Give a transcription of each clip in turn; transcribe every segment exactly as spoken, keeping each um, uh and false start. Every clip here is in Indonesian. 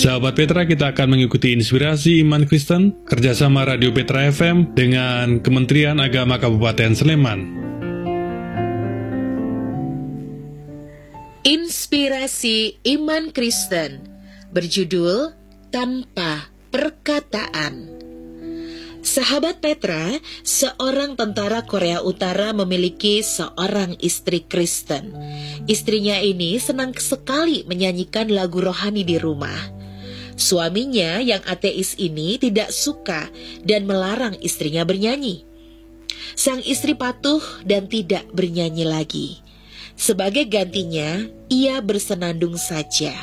Sahabat Petra, kita akan mengikuti inspirasi iman Kristen kerjasama Radio Petra F M dengan Kementerian Agama Kabupaten Sleman. Inspirasi iman Kristen berjudul Tanpa Perkataan. Sahabat Petra, seorang tentara Korea Utara memiliki seorang istri Kristen. Istrinya ini senang sekali menyanyikan lagu rohani di rumah. Suaminya yang ateis ini tidak suka dan melarang istrinya bernyanyi. Sang istri patuh dan tidak bernyanyi lagi. Sebagai gantinya, ia bersenandung saja.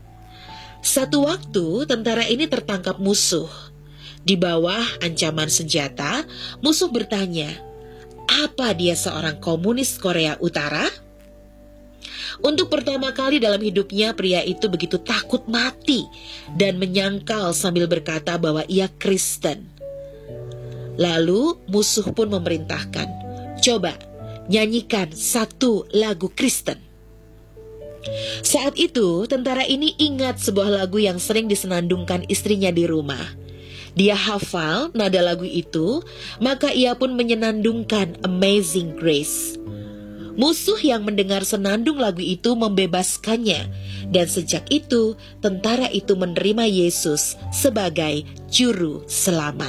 Satu waktu, tentara ini tertangkap musuh. Di bawah ancaman senjata, musuh bertanya, apa dia seorang komunis Korea Utara? Untuk pertama kali dalam hidupnya, pria itu begitu takut mati dan menyangkal sambil berkata bahwa ia Kristen. Lalu musuh pun memerintahkan, coba nyanyikan satu lagu Kristen. Saat itu, tentara ini ingat sebuah lagu yang sering disenandungkan istrinya di rumah. Dia hafal nada lagu itu, maka ia pun menyenandungkan Amazing Grace. Musuh yang mendengar senandung lagu itu membebaskannya, dan sejak itu tentara itu menerima Yesus sebagai juru selamat.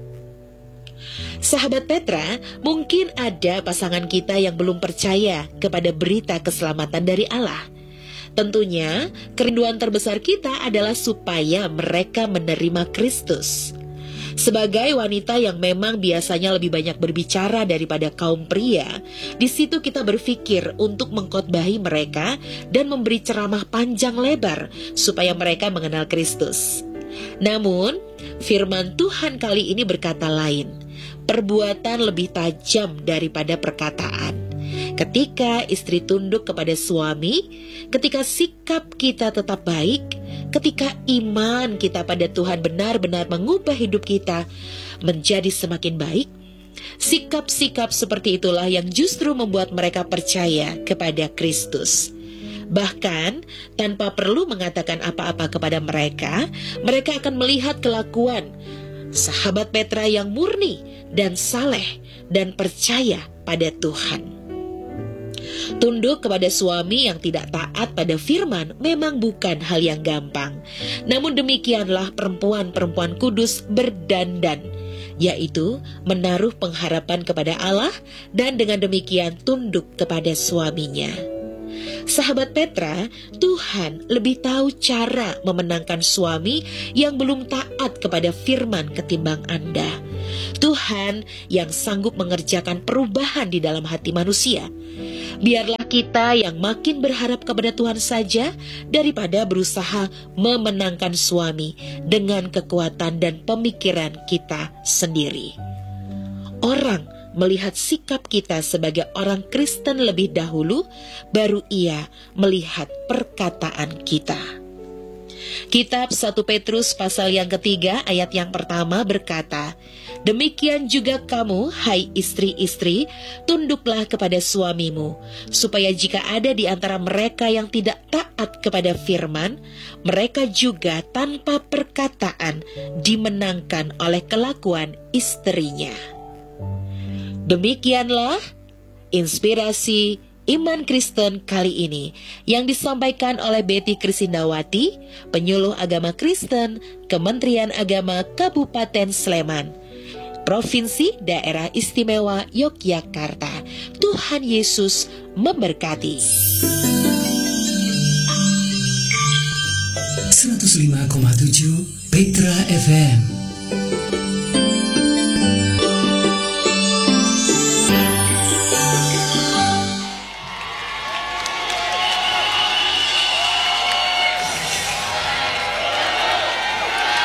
Sahabat Petra, mungkin ada pasangan kita yang belum percaya kepada berita keselamatan dari Allah. Tentunya, kerinduan terbesar kita adalah supaya mereka menerima Kristus. Sebagai wanita yang memang biasanya lebih banyak berbicara daripada kaum pria, di situ kita berpikir untuk mengkhotbahi mereka dan memberi ceramah panjang lebar supaya mereka mengenal Kristus. Namun, firman Tuhan kali ini berkata lain. Perbuatan lebih tajam daripada perkataan. Ketika istri tunduk kepada suami, ketika sikap kita tetap baik, ketika iman kita pada Tuhan benar-benar mengubah hidup kita menjadi semakin baik, sikap-sikap seperti itulah yang justru membuat mereka percaya kepada Kristus. Bahkan tanpa perlu mengatakan apa-apa kepada mereka, mereka akan melihat kelakuan sahabat Petra yang murni dan saleh dan percaya pada Tuhan. Tunduk kepada suami yang tidak taat pada firman memang bukan hal yang gampang. Namun demikianlah perempuan-perempuan kudus berdandan, yaitu menaruh pengharapan kepada Allah dan dengan demikian tunduk kepada suaminya. Sahabat Petra, Tuhan lebih tahu cara memenangkan suami yang belum taat kepada firman ketimbang Anda. Tuhan yang sanggup mengerjakan perubahan di dalam hati manusia. Biarlah kita yang makin berharap kepada Tuhan saja daripada berusaha memenangkan suami dengan kekuatan dan pemikiran kita sendiri. Orang melihat sikap kita sebagai orang Kristen lebih dahulu, baru ia melihat perkataan kita. Kitab satu Petrus pasal yang ketiga ayat yang pertama berkata, demikian juga kamu, hai istri-istri, tunduklah kepada suamimu, supaya jika ada di antara mereka yang tidak taat kepada firman, mereka juga tanpa perkataan dimenangkan oleh kelakuan istrinya. Demikianlah inspirasi iman Kristen kali ini yang disampaikan oleh Betty Krisindawati, penyuluh agama Kristen, Kementerian Agama Kabupaten Sleman, Provinsi Daerah Istimewa Yogyakarta. Tuhan Yesus memberkati. seratus lima koma tujuh Petra F M.